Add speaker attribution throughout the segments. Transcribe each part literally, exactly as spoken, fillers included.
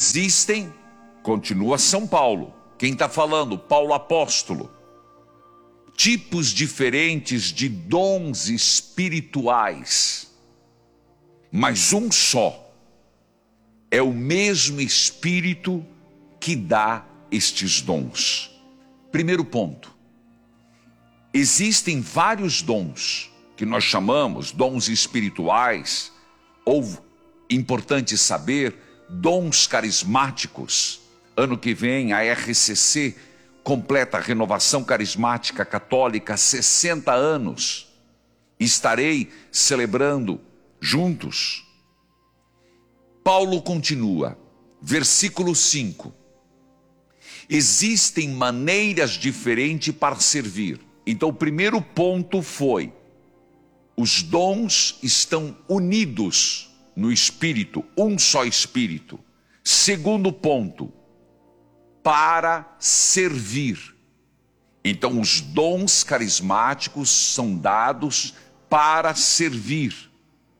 Speaker 1: Existem, continua São Paulo, quem está falando? Paulo apóstolo. Tipos diferentes de dons espirituais, mas um só. É o mesmo Espírito que dá estes dons. Primeiro ponto. Existem vários dons que nós chamamos dons espirituais, ou, importante saber, dons carismáticos. Ano que vem a R C C completa a Renovação Carismática Católica, sessenta anos. Estarei celebrando juntos. Paulo continua, versículo cinco. Existem maneiras diferentes para servir. Então o primeiro ponto foi, os dons estão unidos no Espírito, um só Espírito. Segundo ponto, para servir. Então os dons carismáticos são dados para servir.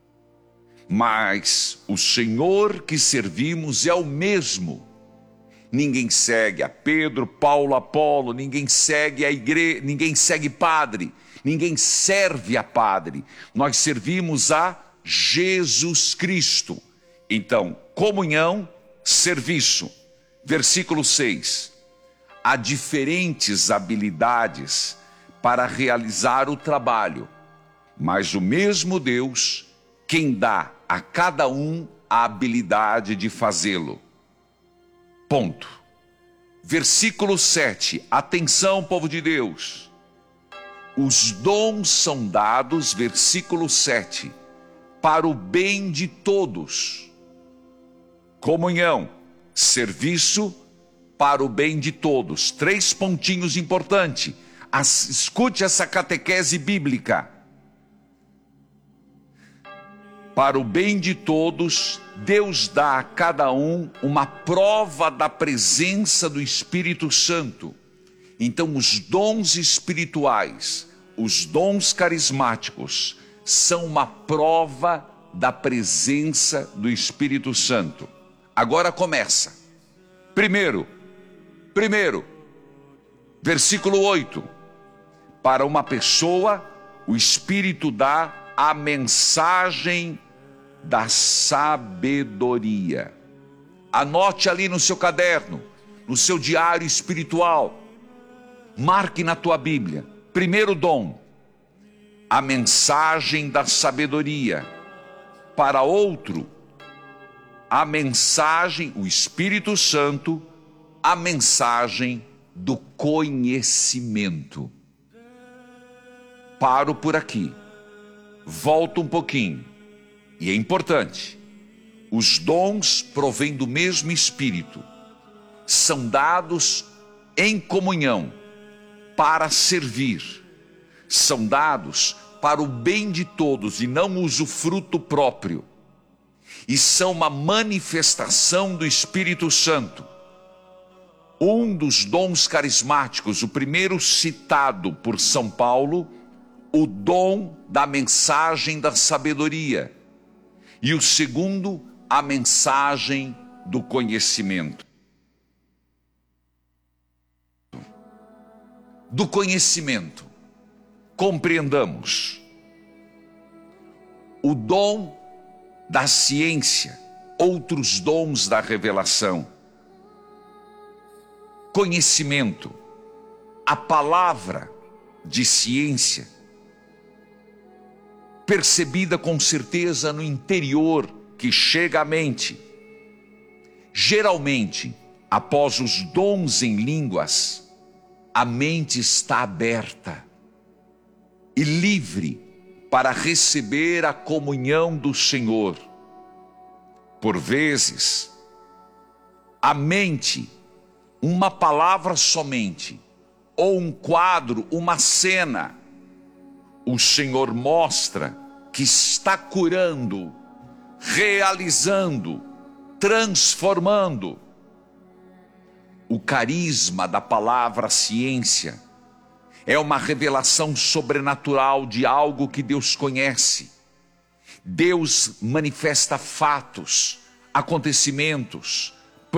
Speaker 1: Mas o Senhor que servimos é o mesmo. Ninguém segue a Pedro, Paulo, Apolo, ninguém segue a igreja, ninguém segue padre, ninguém serve a padre. Nós servimos a Jesus Cristo. Então, comunhão, serviço. Versículo seis. Há diferentes habilidades para realizar o trabalho, mas o mesmo Deus, quem dá a cada um a habilidade de fazê-lo. Ponto. Versículo sete. Atenção, povo de Deus. Os dons são dados, versículo sete, para o bem de todos. Comunhão, serviço, para o bem de todos. Três pontinhos importantes. As, escute essa catequese bíblica. Para o bem de todos, Deus dá a cada um uma prova da presença do Espírito Santo. Então, os dons espirituais, os dons carismáticos, são uma prova da presença do Espírito Santo. Agora começa. Primeiro, primeiro, versículo oito. Para uma pessoa, o Espírito dá a mensagem da sabedoria. Anote ali no seu caderno, no seu diário espiritual. Marque na tua Bíblia. Primeiro dom, a mensagem da sabedoria. Para outro, a mensagem, o Espírito Santo, a mensagem do conhecimento. Paro por aqui. Volto um pouquinho. E é importante, os dons provêm do mesmo Espírito, são dados em comunhão, para servir, são dados para o bem de todos e não usufruto próprio, e são uma manifestação do Espírito Santo. Um dos dons carismáticos, o primeiro citado por São Paulo, o dom da mensagem da sabedoria. E o segundo, a mensagem do conhecimento. Do conhecimento, compreendamos. O dom da ciência, outros dons da revelação. Conhecimento, a palavra de ciência, percebida com certeza no interior, que chega à mente. Geralmente, após os dons em línguas, a mente está aberta e livre para receber a comunhão do Senhor. Por vezes, a mente, uma palavra somente, ou um quadro, uma cena, o Senhor mostra que está curando, realizando, transformando. O carisma da palavra ciência é uma revelação sobrenatural de algo que Deus conhece. Deus manifesta fatos, acontecimentos,